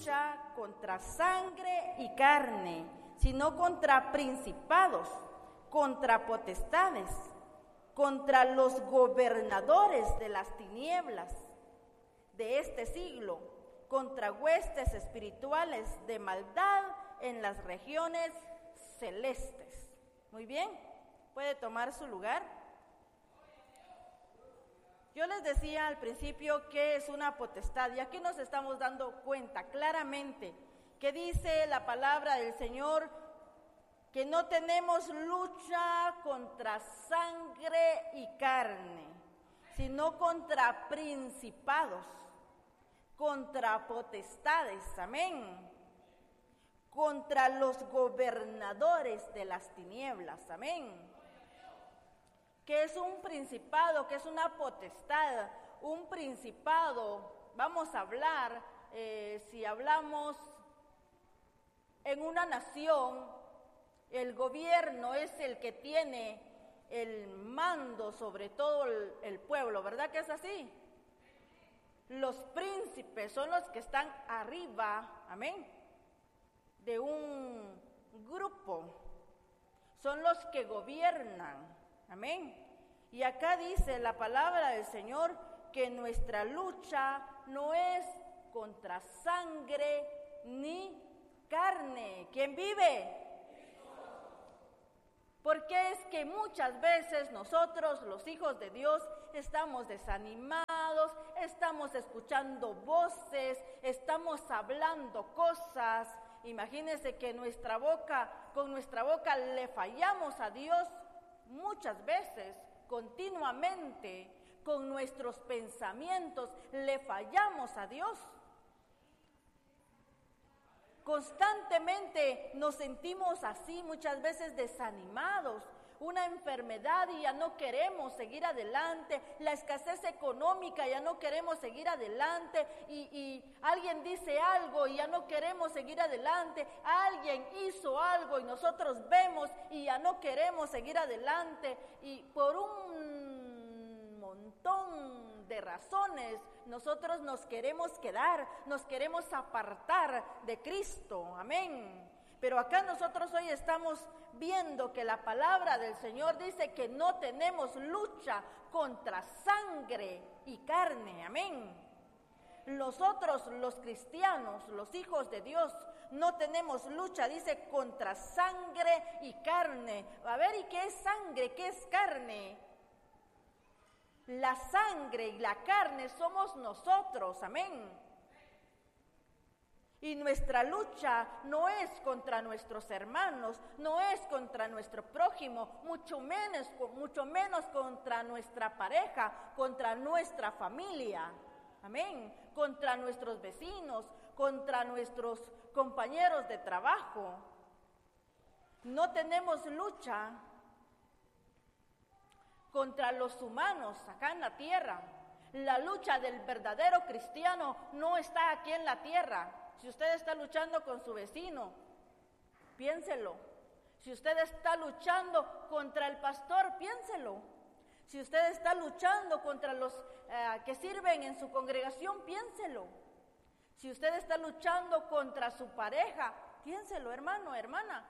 lucha contra sangre y carne, sino contra principados, contra potestades, contra los gobernadores de las tinieblas de este siglo, contra huestes espirituales de maldad en las regiones celestes. Muy bien, puede tomar su lugar. Yo les decía al principio que es una potestad, y aquí nos estamos dando cuenta claramente que dice la palabra del Señor que no tenemos lucha contra sangre y carne, sino contra principados, contra potestades, amén, contra los gobernadores de las tinieblas, amén. ¿Qué es un principado? ¿Qué es una potestad? Un principado, vamos a hablar, si hablamos en una nación, el gobierno es el que tiene el mando sobre todo el pueblo, ¿verdad que es así? Los príncipes son los que están arriba, amén, de un grupo, son los que gobiernan. Amén. Y acá dice la palabra del Señor que nuestra lucha no es contra sangre ni carne. ¿Quién vive? Porque es que muchas veces nosotros, los hijos de Dios, estamos desanimados, estamos escuchando voces, estamos hablando cosas. Imagínense que con nuestra boca le fallamos a Dios. Muchas veces, continuamente, con nuestros pensamientos le fallamos a Dios. Constantemente nos sentimos así, muchas veces desanimados, una enfermedad y ya no queremos seguir adelante, la escasez económica, ya no queremos seguir adelante, y alguien dice algo y ya no queremos seguir adelante, alguien hizo algo y nosotros vemos y ya no queremos seguir adelante, y por un montón de razones nosotros nos queremos quedar, nos queremos apartar de Cristo, amén. Pero acá nosotros hoy estamos viendo que la palabra del Señor dice que no tenemos lucha contra sangre y carne, amén. Nosotros, los cristianos, los hijos de Dios, no tenemos lucha, dice, contra sangre y carne. A ver, ¿y qué es sangre? ¿Qué es carne? La sangre y la carne somos nosotros, amén. Y nuestra lucha no es contra nuestros hermanos, no es contra nuestro prójimo, mucho menos contra nuestra pareja, contra nuestra familia, amén, contra nuestros vecinos, contra nuestros compañeros de trabajo. No tenemos lucha contra los humanos acá en la tierra. La lucha del verdadero cristiano no está aquí en la tierra. Si usted está luchando con su vecino, piénselo. Si usted está luchando contra el pastor, piénselo. Si usted está luchando contra los que sirven en su congregación, piénselo. Si usted está luchando contra su pareja, piénselo, hermano, hermana.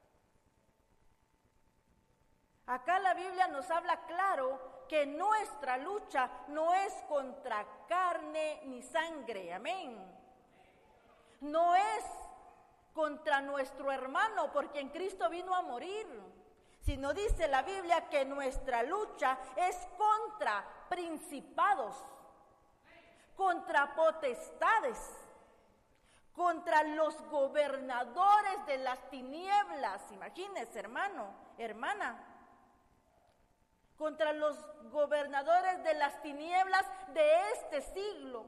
Acá la Biblia nos habla claro que nuestra lucha no es contra carne ni sangre, amén. No es contra nuestro hermano, porque en Cristo vino a morir, sino dice la Biblia que nuestra lucha es contra principados, contra potestades, contra los gobernadores de las tinieblas. Imagínese, hermano, hermana, contra los gobernadores de las tinieblas de este siglo,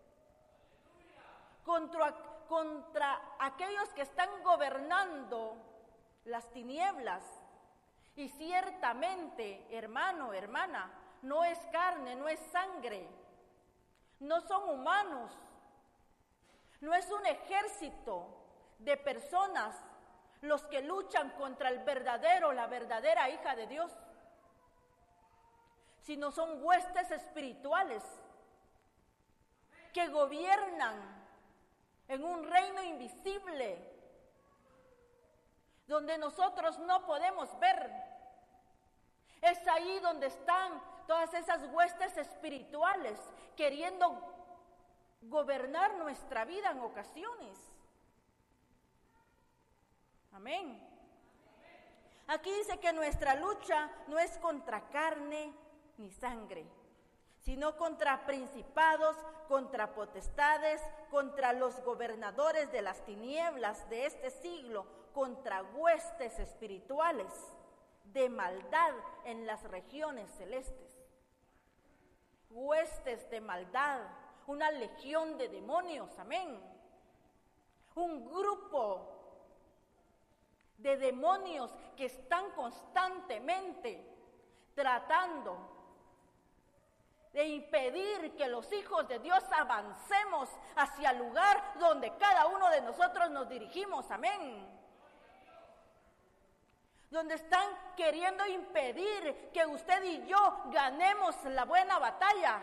contra aquellos que están gobernando las tinieblas. Y ciertamente, hermano, hermana, no es carne, no es sangre, no son humanos, no es un ejército de personas los que luchan contra la verdadera hija de Dios, sino son huestes espirituales que gobiernan en un reino invisible, donde nosotros no podemos ver. Es ahí donde están todas esas huestes espirituales queriendo gobernar nuestra vida en ocasiones. Amén. Aquí dice que nuestra lucha no es contra carne ni sangre, sino contra principados, contra potestades, contra los gobernadores de las tinieblas de este siglo, contra huestes espirituales de maldad en las regiones celestes. Huestes de maldad, una legión de demonios, amén. Un grupo de demonios que están constantemente tratando de impedir que los hijos de Dios avancemos hacia el lugar donde cada uno de nosotros nos dirigimos, amén. Donde están queriendo impedir que usted y yo ganemos la buena batalla.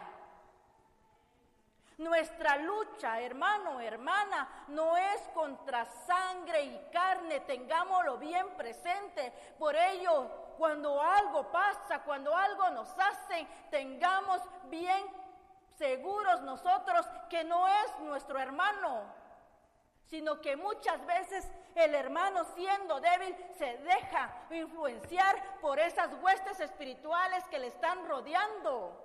Nuestra lucha, hermano, hermana, no es contra sangre y carne, tengámoslo bien presente. Por ello, cuando algo pasa, cuando algo nos hacen, tengamos bien seguros nosotros que no es nuestro hermano, sino que muchas veces el hermano, siendo débil, se deja influenciar por esas huestes espirituales que le están rodeando.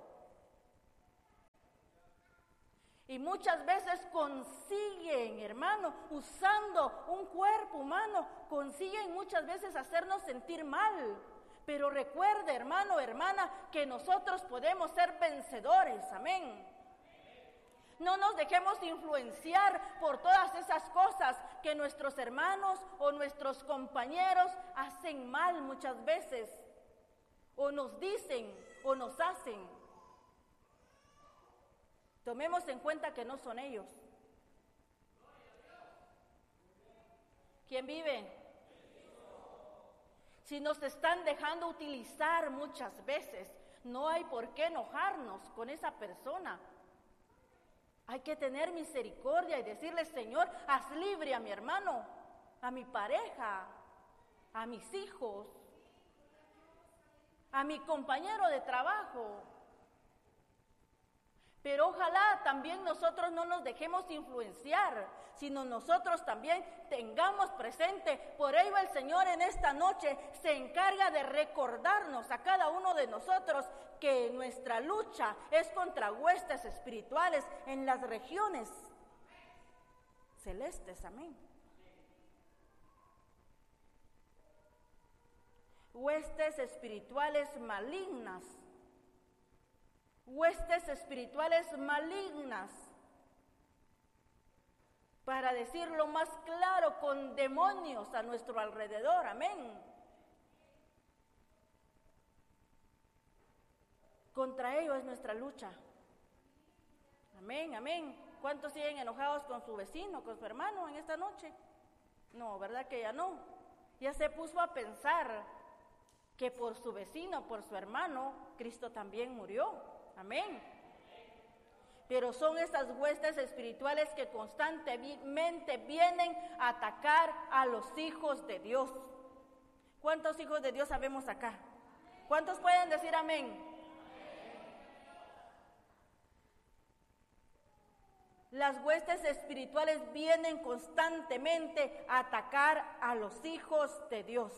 Y muchas veces consiguen, hermano, usando un cuerpo humano, consiguen muchas veces hacernos sentir mal. Pero recuerde, hermano, hermana, que nosotros podemos ser vencedores, amén. No nos dejemos influenciar por todas esas cosas que nuestros hermanos o nuestros compañeros hacen mal muchas veces, o nos dicen, o nos hacen. Tomemos en cuenta que no son ellos. ¿Quién vive? Si nos están dejando utilizar muchas veces, no hay por qué enojarnos con esa persona. Hay que tener misericordia y decirle: Señor, haz libre a mi hermano, a mi pareja, a mis hijos, a mi compañero de trabajo. Pero ojalá también nosotros no nos dejemos influenciar, sino nosotros también tengamos presente. Por ello el Señor en esta noche se encarga de recordarnos a cada uno de nosotros que nuestra lucha es contra huestes espirituales en las regiones celestes, amén. Huestes espirituales malignas. Huestes espirituales malignas, para decirlo más claro, con demonios a nuestro alrededor, amén. Contra ello es nuestra lucha, amén, amén. ¿Cuántos siguen enojados con su vecino, con su hermano en esta noche? No, ¿verdad que ya no? Ya se puso a pensar que por su vecino, por su hermano, Cristo también murió. Amén. Pero son estas huestes espirituales que constantemente vienen a atacar a los hijos de Dios. ¿Cuántos hijos de Dios sabemos acá? ¿Cuántos pueden decir amén? Las huestes espirituales vienen constantemente a atacar a los hijos de Dios.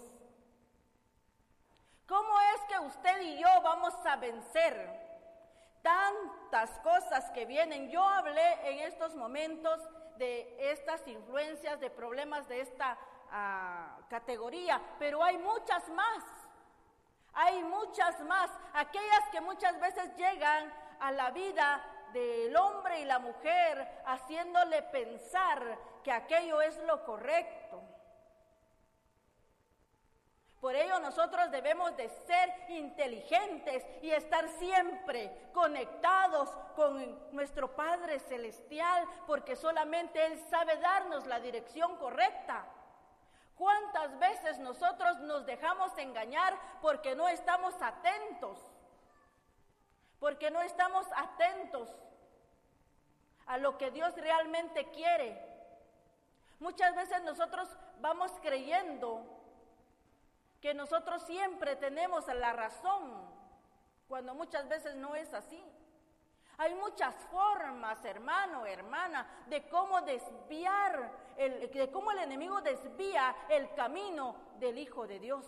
¿Cómo es que usted y yo vamos a vencer tantas cosas que vienen? Yo hablé en estos momentos de estas influencias, de problemas de esta categoría, pero hay muchas más. Hay muchas más, aquellas que muchas veces llegan a la vida del hombre y la mujer, haciéndole pensar que aquello es lo correcto. Por ello nosotros debemos de ser inteligentes y estar siempre conectados con nuestro Padre Celestial, porque solamente Él sabe darnos la dirección correcta. ¿Cuántas veces nosotros nos dejamos engañar porque no estamos atentos? Porque no estamos atentos a lo que Dios realmente quiere. Muchas veces nosotros vamos creyendo que nosotros siempre tenemos la razón, cuando muchas veces no es así. Hay muchas formas, hermano, hermana, de cómo desviar, de cómo el enemigo desvía el camino del Hijo de Dios.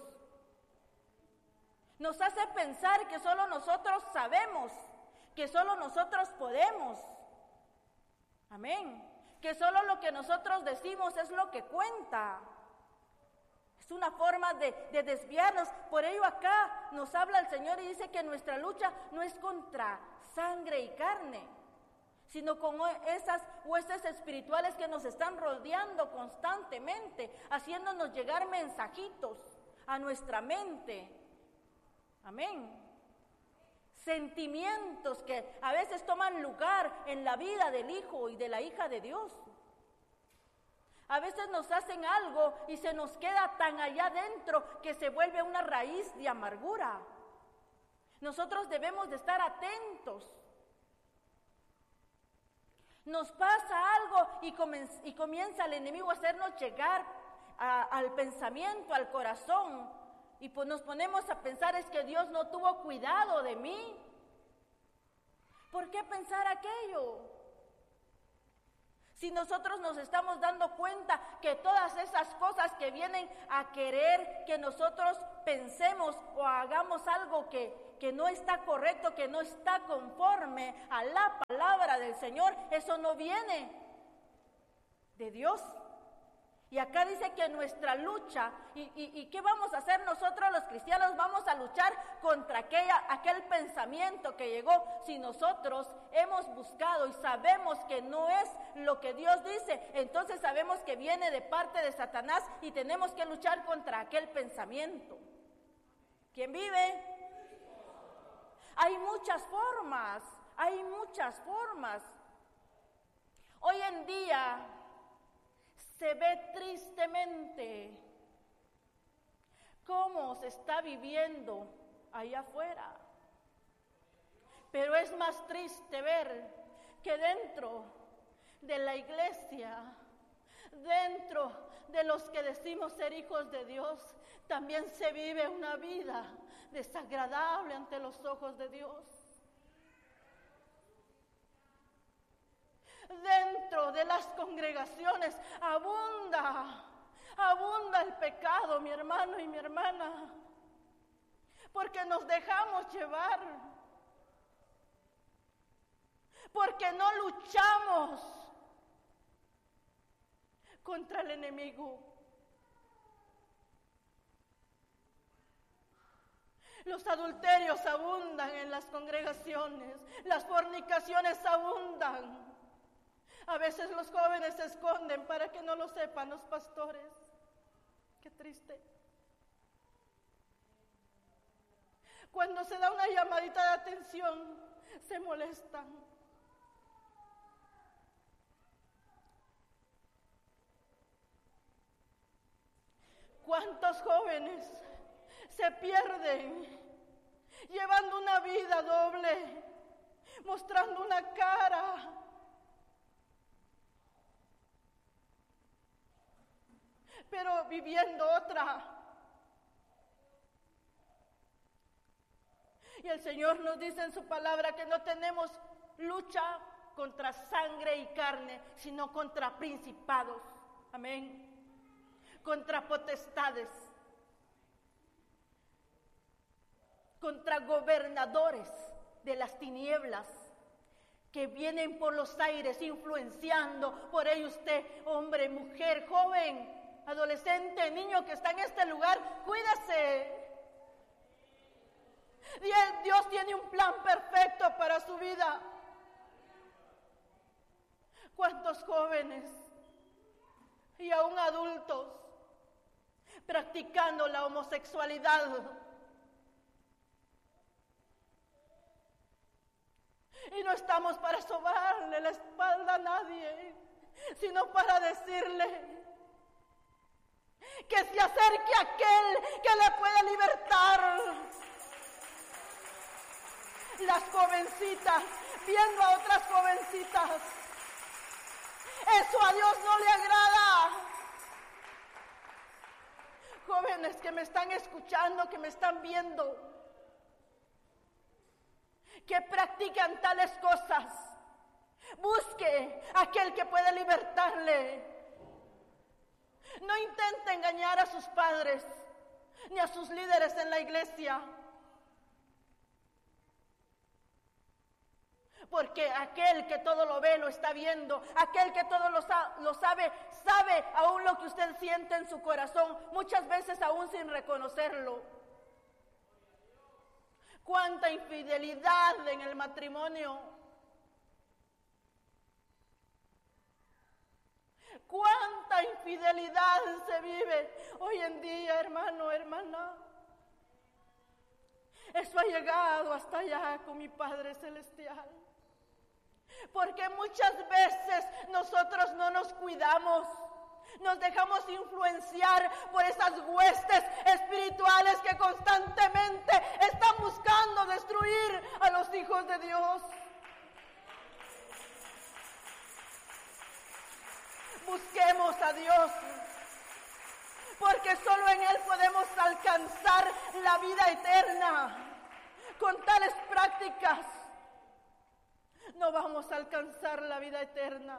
Nos hace pensar que solo nosotros sabemos, que solo nosotros podemos. Amén. Que solo lo que nosotros decimos es lo que cuenta. Es una forma de desviarnos. Por ello acá nos habla el Señor y dice que nuestra lucha no es contra sangre y carne, sino con esas huestes espirituales que nos están rodeando constantemente, haciéndonos llegar mensajitos a nuestra mente. Amén. Sentimientos que a veces toman lugar en la vida del hijo y de la hija de Dios. A veces nos hacen algo y se nos queda tan allá adentro que se vuelve una raíz de amargura. Nosotros debemos de estar atentos. Nos pasa algo y comienza el enemigo a hacernos llegar al pensamiento, al corazón. Y pues nos ponemos a pensar, es que Dios no tuvo cuidado de mí. ¿Por qué pensar aquello? Si nosotros nos estamos dando cuenta que todas esas cosas que vienen a querer que nosotros pensemos o hagamos algo que no está correcto, que no está conforme a la palabra del Señor, eso no viene de Dios. Y acá dice que nuestra lucha, ¿y qué vamos a hacer nosotros los cristianos? Vamos a luchar contra aquel pensamiento que llegó. Si nosotros hemos buscado y sabemos que no es lo que Dios dice, entonces sabemos que viene de parte de Satanás y tenemos que luchar contra aquel pensamiento. ¿Quién vive? Hay muchas formas, hay muchas formas. Hoy en día se ve tristemente cómo se está viviendo allá afuera. Pero es más triste ver que dentro de la iglesia, dentro de los que decimos ser hijos de Dios, también se vive una vida desagradable ante los ojos de Dios. Dentro de las congregaciones abunda el pecado, mi hermano y mi hermana, porque nos dejamos llevar, porque no luchamos contra el enemigo. Los adulterios abundan en las congregaciones, las fornicaciones abundan. A veces los jóvenes se esconden para que no lo sepan los pastores. Qué triste. Cuando se da una llamadita de atención, se molestan. ¿Cuántos jóvenes se pierden llevando una vida doble, mostrando una cara? Pero viviendo otra. Y el Señor nos dice en su palabra que no tenemos lucha contra sangre y carne, sino contra principados. Amén. Contra potestades. Contra gobernadores de las tinieblas que vienen por los aires influenciando. Por ello usted, hombre, mujer, joven, adolescente, niño que está en este lugar, cuídese. Dios tiene un plan perfecto para su vida. ¿Cuántos jóvenes y aún adultos practicando la homosexualidad? Y no estamos para sobarle la espalda a nadie, sino para decirle que se acerque aquel que le pueda libertar. Las jovencitas, viendo a otras jovencitas Eso a Dios no le agrada. Jóvenes que me están escuchando, que me están viendo, que practican tales cosas, busque a aquel que puede libertarle. No intente engañar a sus padres ni a sus líderes en la iglesia, porque aquel que todo lo ve, lo está viendo, aquel que todo lo sabe, sabe aún lo que usted siente en su corazón, muchas veces aún sin reconocerlo. Cuánta infidelidad en el matrimonio, cuánta infidelidad se vive hoy en día, hermano, hermana. Eso ha llegado hasta allá con mi Padre Celestial. Porque muchas veces nosotros no nos cuidamos, nos dejamos influenciar por esas huestes espirituales que constantemente están buscando destruir a los hijos de Dios. Busquemos a Dios, porque solo en Él podemos alcanzar la vida eterna. Con tales prácticas no vamos a alcanzar la vida eterna.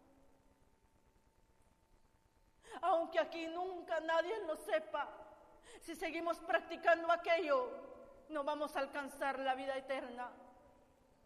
Aunque aquí nunca nadie lo sepa, si seguimos practicando aquello, no vamos a alcanzar la vida eterna.